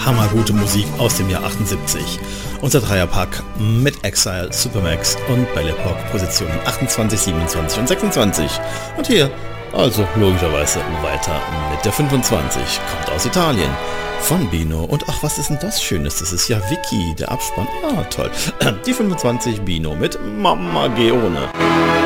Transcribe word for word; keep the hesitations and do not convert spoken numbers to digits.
hammergute Musik aus dem Jahr achtundsiebzig. Unser Dreierpack mit Exile, Supermax und Belle Epoque Positionen achtundzwanzig, siebenundzwanzig und sechsundzwanzig. Und hier, also logischerweise weiter mit der fünfundzwanzig. Kommt aus Italien. Von Bino. Und ach, was ist denn das Schönes? Das ist ja Vicky, der Abspann. Ah, toll. Die fünfundzwanzig Bino mit Mamma Geone.